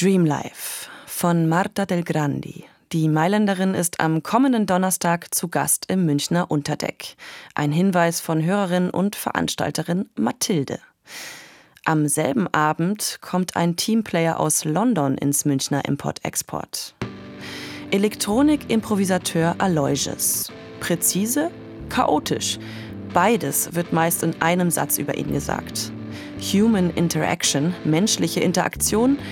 Dreamlife von Marta del Grandi. Die Mailänderin ist am kommenden Donnerstag zu Gast im Münchner Unterdeck. Ein Hinweis von Hörerin und Veranstalterin Mathilde. Am selben Abend kommt ein Teamplayer aus London ins Münchner Import-Export. Elektronik-Improvisateur Aloysius. Präzise, chaotisch. Beides wird meist in einem Satz über ihn gesagt. Human Interaction, menschliche Interaktion,